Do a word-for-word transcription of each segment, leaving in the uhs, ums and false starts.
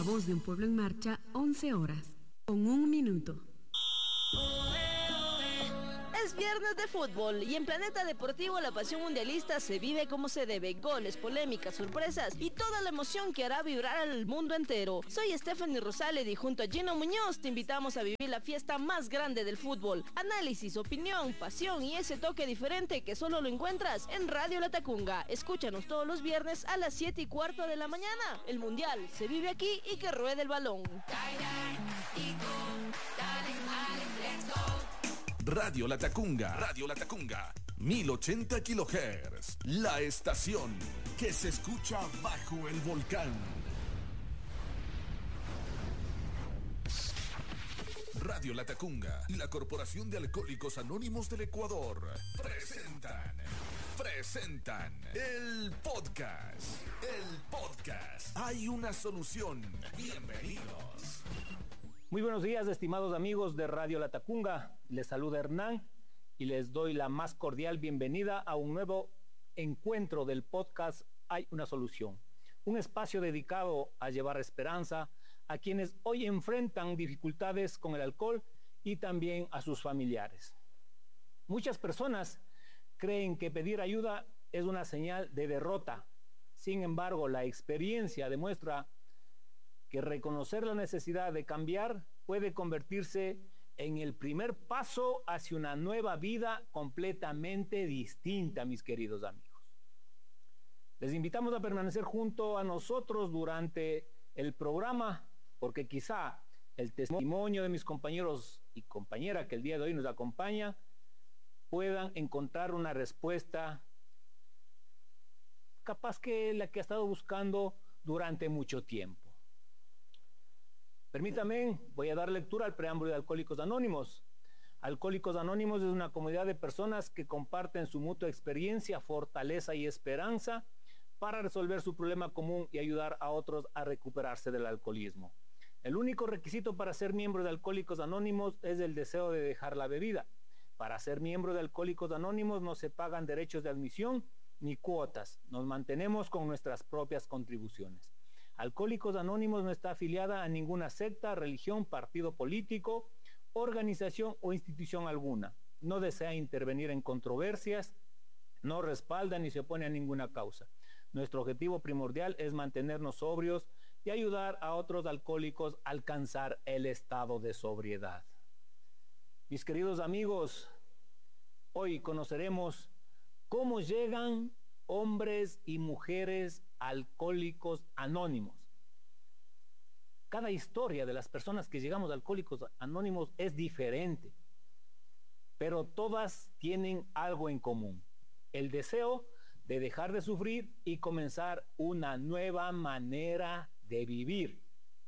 Voz de un pueblo en marcha, once horas, con un minuto. Es viernes de fútbol y en Planeta Deportivo la pasión mundialista se vive como se debe. Goles, polémicas, sorpresas y toda la emoción que hará vibrar al mundo entero. Soy Stephanie Rosales y junto a Gino Muñoz te invitamos a vivir la fiesta más grande del fútbol. Análisis, opinión, pasión y ese toque diferente que solo lo encuentras en Radio La Tacunga. Escúchanos todos los viernes a las siete y cuarto de la mañana. El mundial se vive aquí y que ruede el balón. Radio La Tacunga, Radio La Tacunga, mil ochenta kilohertz, la estación que se escucha bajo el volcán. Radio La Tacunga y la Corporación de Alcohólicos Anónimos del Ecuador presentan, presentan el podcast, el podcast. Hay una solución. Bienvenidos. Muy buenos días, estimados amigos de Radio La Tacunga. Les saluda Hernán y les doy la más cordial bienvenida a un nuevo encuentro del podcast Hay una solución. Un espacio dedicado a llevar esperanza a quienes hoy enfrentan dificultades con el alcohol y también a sus familiares. Muchas personas creen que pedir ayuda es una señal de derrota. Sin embargo, la experiencia demuestra que reconocer la necesidad de cambiar puede convertirse en el primer paso hacia una nueva vida completamente distinta, mis queridos amigos. Les invitamos a permanecer junto a nosotros durante el programa, porque quizá el testimonio de mis compañeros y compañera que el día de hoy nos acompaña puedan encontrar una respuesta capaz que la que ha estado buscando durante mucho tiempo. Permítame, voy a dar lectura al preámbulo de Alcohólicos Anónimos. Alcohólicos Anónimos es una comunidad de personas que comparten su mutua experiencia, fortaleza y esperanza para resolver su problema común y ayudar a otros a recuperarse del alcoholismo. El único requisito para ser miembro de Alcohólicos Anónimos es el deseo de dejar la bebida. Para ser miembro de Alcohólicos Anónimos no se pagan derechos de admisión ni cuotas. Nos mantenemos con nuestras propias contribuciones. Alcohólicos Anónimos no está afiliada a ninguna secta, religión, partido político, organización o institución alguna. No desea intervenir en controversias, no respalda ni se opone a ninguna causa. Nuestro objetivo primordial es mantenernos sobrios y ayudar a otros alcohólicos a alcanzar el estado de sobriedad. Mis queridos amigos, hoy conoceremos cómo llegan hombres y mujeres alcohólicos anónimos. Cada historia de las personas que llegamos a Alcohólicos Anónimos es diferente, pero todas tienen algo en común: el deseo de dejar de sufrir y comenzar una nueva manera de vivir.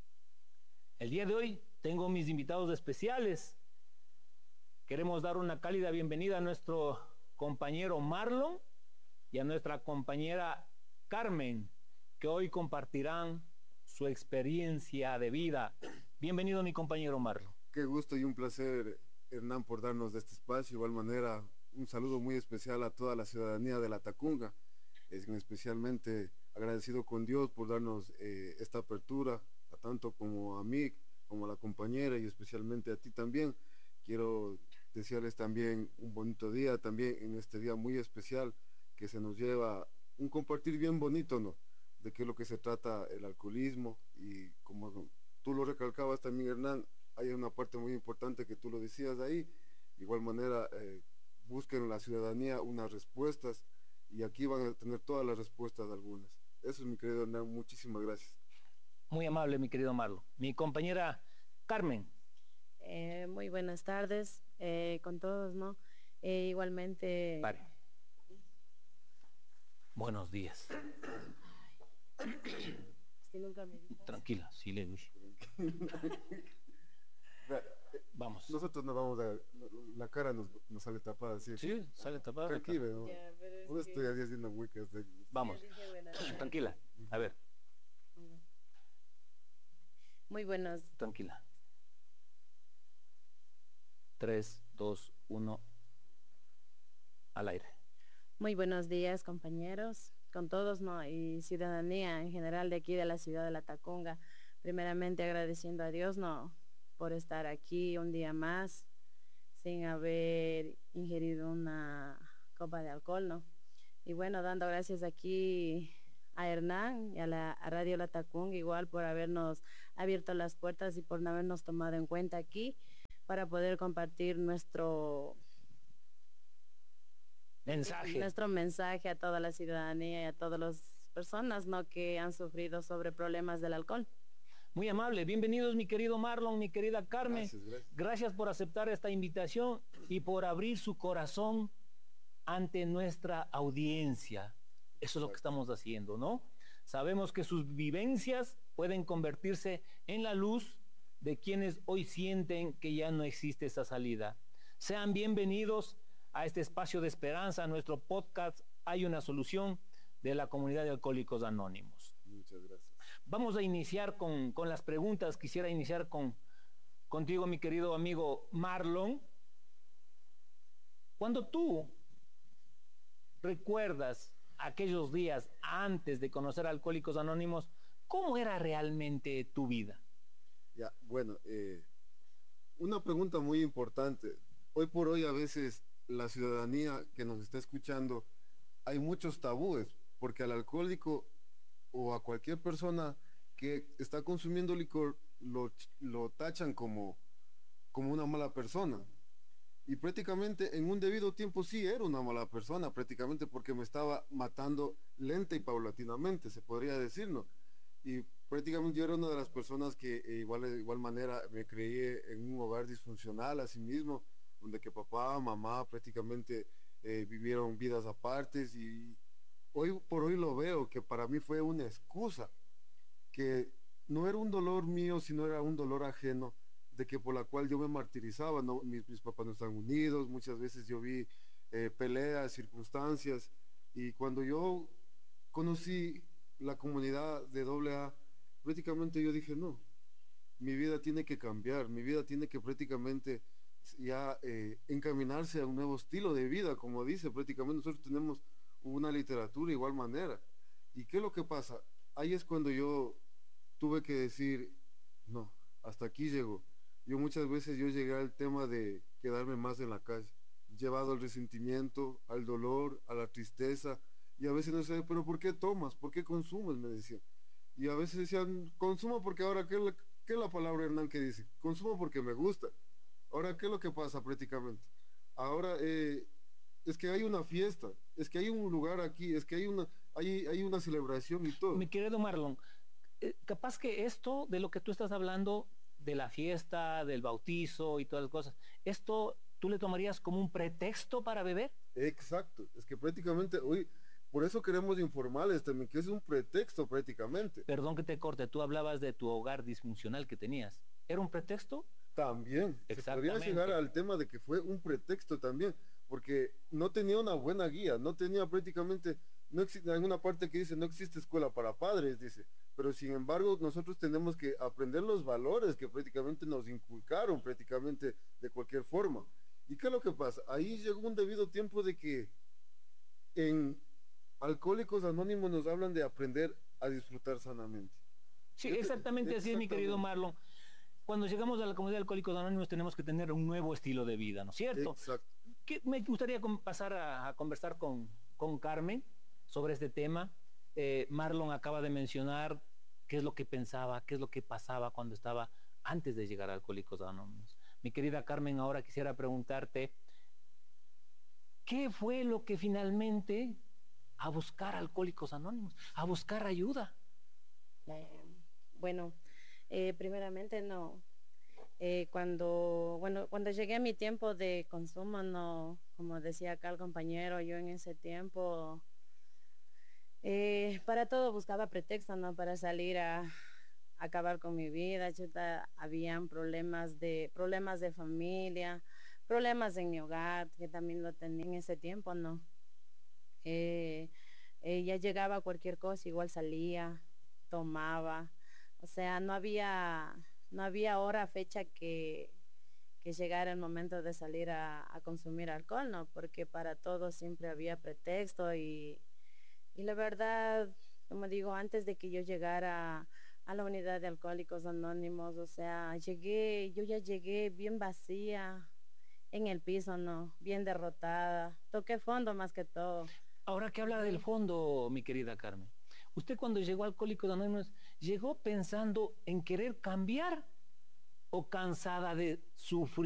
El día de hoy tengo mis invitados especiales. Queremos dar una cálida bienvenida a nuestro compañero Marlon y a nuestra compañera Carmen, que hoy compartirán su experiencia de vida. Bienvenido, mi compañero Marlon. Qué gusto y un placer, Hernán, por darnos de este espacio. De igual manera, un saludo muy especial a toda la ciudadanía de La Tacunga, es especialmente agradecido con Dios por darnos eh, esta apertura, a tanto como a mí, como a la compañera y especialmente a ti también. Quiero desearles también un bonito día, también en este día muy especial que se nos lleva un compartir bien bonito, ¿no?, de qué es lo que se trata el alcoholismo. Y como tú lo recalcabas también, Hernán, hay una parte muy importante que tú lo decías ahí. De igual manera, eh, busquen en la ciudadanía unas respuestas y aquí van a tener todas las respuestas algunas. Eso es, mi querido Hernán, muchísimas gracias. Muy amable, mi querido Marlon. Mi compañera Carmen. Eh, muy buenas tardes eh, con todos, ¿no? Eh, igualmente... Pare. Buenos días. Es que nunca me dijo. Tranquila, sí le dije. Vamos. Nosotros nos vamos a... La cara nos, nos sale tapada, ¿sí? Sí, sale tapada. Tranquila, ¿no? Ya, pero es Pues que- estoy haciendo huecas de... Vamos. Ya dije buenas tardes. Tranquila. A ver, Muy buenas. tranquila. Tres, dos, uno. Al aire. Muy buenos días, compañeros, con todos, ¿no? Y ciudadanía en general de aquí de la ciudad de La Tacunga. primeramente agradeciendo a Dios, ¿no? Por estar aquí un día más sin haber ingerido una copa de alcohol, ¿no? Y bueno, dando gracias aquí a Hernán y a la a Radio Latacunga igual por habernos abierto las puertas y por no habernos tomado en cuenta aquí para poder compartir nuestro mensaje. nuestro mensaje a toda la ciudadanía y a todas las personas, ¿no?, que han sufrido sobre problemas del alcohol. Muy amable, bienvenidos mi querido Marlon, mi querida Carmen. Gracias, gracias. Gracias por aceptar esta invitación y por abrir su corazón ante nuestra audiencia. Eso es lo que estamos haciendo, ¿no? Sabemos que sus vivencias pueden convertirse en la luz de quienes hoy sienten que ya no existe esa salida. Sean bienvenidos a este espacio de esperanza, a nuestro podcast Hay una solución de la comunidad de Alcohólicos Anónimos. Muchas gracias. Vamos a iniciar con, con las preguntas. Quisiera iniciar con, contigo, mi querido amigo Marlon. Cuando tú recuerdas aquellos días antes de conocer a Alcohólicos Anónimos, ¿cómo era realmente tu vida? Ya, bueno, eh, una pregunta muy importante. Hoy por hoy a veces la ciudadanía que nos está escuchando, hay muchos tabúes, porque al alcohólico o a cualquier persona que está consumiendo licor lo, lo tachan como, como una mala persona. Y prácticamente en un debido tiempo sí era una mala persona, prácticamente porque me estaba matando lenta y paulatinamente, se podría decir, ¿no? Y prácticamente yo era una de las personas que eh, igual, de igual manera me crié en un hogar disfuncional, así mismo, donde que papá, mamá prácticamente eh, vivieron vidas apartes, y hoy por hoy lo veo que para mí fue una excusa, que no era un dolor mío, sino era un dolor ajeno, de que por la cual yo me martirizaba, ¿no? mis, mis papás no están unidos, muchas veces yo vi eh, peleas, circunstancias, y cuando yo conocí la comunidad de doble A, prácticamente yo dije, no, mi vida tiene que cambiar, mi vida tiene que prácticamente ya eh, encaminarse a un nuevo estilo de vida, como dice, prácticamente nosotros tenemos una literatura de igual manera. ¿Y qué es lo que pasa? Ahí es cuando yo tuve que decir, no, hasta aquí llegó. Yo muchas veces yo llegué al tema de quedarme más en la calle, llevado al resentimiento, al dolor, a la tristeza, y a veces no sé, pero ¿por qué tomas? ¿Por qué consumes? Me decían. Y a veces decían, consumo porque ahora, ¿qué es la, qué es la palabra, Hernán, que dice? Consumo porque me gusta. Ahora, ¿qué es lo que pasa prácticamente? Ahora, eh, es que hay una fiesta, es que hay un lugar aquí, es que hay una, hay, hay una celebración y todo. Mi querido Marlon, eh, capaz que esto de lo que tú estás hablando, de la fiesta, del bautizo y todas las cosas, ¿esto tú le tomarías como un pretexto para beber? Exacto, es que prácticamente hoy, por eso queremos informarles también que es un pretexto prácticamente. Perdón que te corte, tú hablabas de tu hogar disfuncional que tenías. ¿Era un pretexto? También, se podría Exactamente. llegar al tema de que fue un pretexto también, porque no tenía una buena guía, no tenía prácticamente, no existe, en una parte que dice, no existe escuela para padres, dice, pero sin embargo nosotros tenemos que aprender los valores que prácticamente nos inculcaron prácticamente de cualquier forma. ¿Y qué es lo que pasa? Ahí llegó un debido tiempo de que en Alcohólicos Anónimos nos hablan de aprender a disfrutar sanamente. Sí, exactamente así es, mi querido Marlon. Cuando llegamos a la comunidad de Alcohólicos Anónimos tenemos que tener un nuevo estilo de vida, ¿no es cierto? Exacto. Que me gustaría pasar a, a conversar con, con Carmen sobre este tema. Eh, Marlon acaba de mencionar qué es lo que pensaba, qué es lo que pasaba cuando estaba antes de llegar a Alcohólicos Anónimos. Mi querida Carmen, ahora quisiera preguntarte, ¿qué fue lo que finalmente a buscar a Alcohólicos Anónimos, a buscar ayuda? Eh, bueno, eh, primeramente no. Eh, cuando, bueno, cuando llegué a mi tiempo de consumo, no, como decía acá el compañero, yo en ese tiempo eh, para todo buscaba pretexto, ¿no? Para salir a, a acabar con mi vida. Chuta, habían problemas de, problemas de familia, problemas en mi hogar, que también lo tenía en ese tiempo, ¿no? Eh, eh, ya llegaba cualquier cosa, igual salía, tomaba, o sea, no había, no había hora, fecha que, que llegara el momento de salir a, a consumir alcohol, ¿no? Porque para todo siempre había pretexto y, y la verdad, como digo, antes de que yo llegara a la unidad de Alcohólicos Anónimos, o sea, llegué, yo ya llegué bien vacía en el piso, ¿no? Bien derrotada. Toqué fondo más que todo. Ahora que habla del fondo, mi querida Carmen, usted cuando llegó a Alcohólicos Anónimos, ¿llegó pensando en querer cambiar o cansada de sufrir